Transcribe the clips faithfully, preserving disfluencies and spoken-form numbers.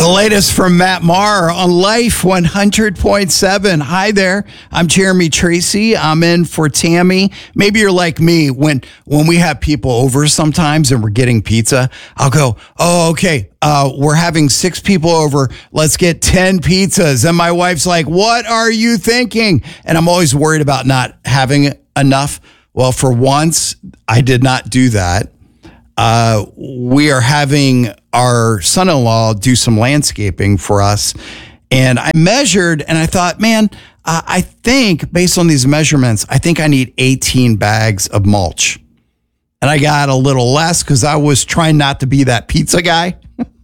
The latest from Matt Maher on Life one hundred point seven. Hi there. I'm Jeremy Tracy. I'm in for Tammy. Maybe you're like me. When when we have people over sometimes and we're getting pizza, I'll go, oh, okay, uh, we're having six people over. Let's get ten pizzas. And my wife's like, what are you thinking? And I'm always worried about not having enough. Well, for once, I did not do that. Uh, we are having our son-in-law do some landscaping for us. And I measured and I thought, man, uh, I think based on these measurements, I think I need eighteen bags of mulch. And I got a little less because I was trying not to be that pizza guy.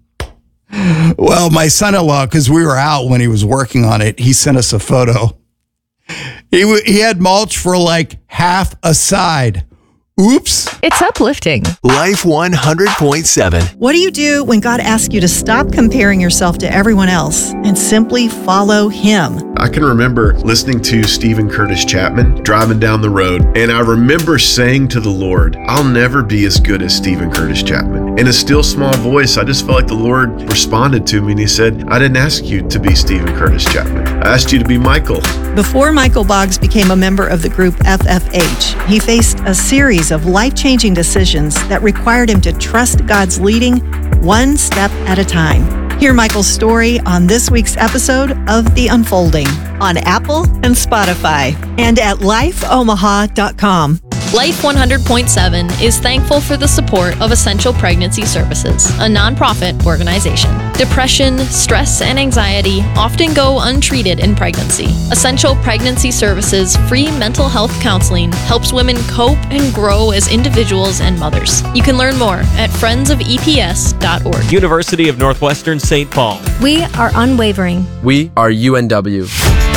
Well, my son-in-law, because we were out when he was working on it, he sent us a photo. He, w- he had mulch for like half a side. Oops. It's uplifting. Life one hundred point seven. What do you do when God asks you to stop comparing yourself to everyone else and simply follow Him? I can remember listening to Stephen Curtis Chapman driving down the road, and I remember saying to the Lord, I'll never be as good as Stephen Curtis Chapman. In a still small voice, I just felt like the Lord responded to me and He said, I didn't ask you to be Stephen Curtis Chapman. I asked you to be Michael. Before Michael Boggs became a member of the group F F H, he faced a series of life-changing decisions that required him to trust God's leading one step at a time. Hear Michael's story on this week's episode of The Unfolding on Apple and Spotify and at life omaha dot com. Life one hundred point seven is thankful for the support of Essential Pregnancy Services, a nonprofit organization. Depression, stress, and anxiety often go untreated in pregnancy. Essential Pregnancy Services free mental health counseling helps women cope and grow as individuals and mothers. You can learn more at friends of E P S dot org. University of Northwestern Saint Paul. We are unwavering. We are U N W.